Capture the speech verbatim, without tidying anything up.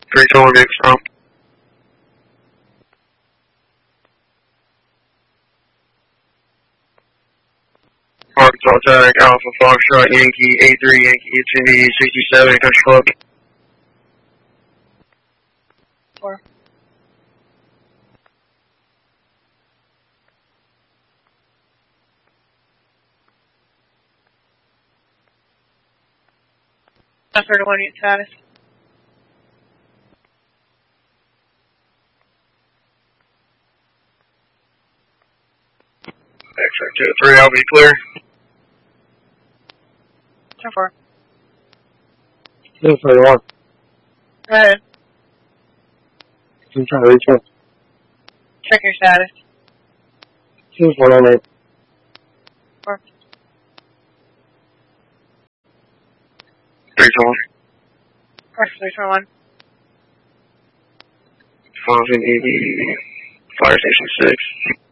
three two one, Nick from. Arkansas Tag, Alpha Foxtrot, Yankee, A three, Yankee, H N D, sixty-seven, Country Club. Four. After the one unit status. X-ray two three, I'll be clear. ten four. two thirty-one. Go ahead. two trying to reach one. Check your status. two four nine eight. Four. three two one. Four three two one. Falls in E D, Fire Station six.